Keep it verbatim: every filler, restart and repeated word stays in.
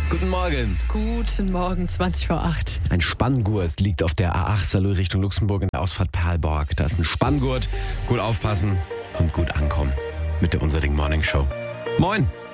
Guten Morgen. Guten Morgen, zwanzig vor acht. Ein Spanngurt liegt auf der A acht Saarlouis Richtung Luxemburg in der Ausfahrt Perlborg. Da ist ein Spanngurt. Gut aufpassen und gut ankommen mit der Unser Ding Morning Show. Moin.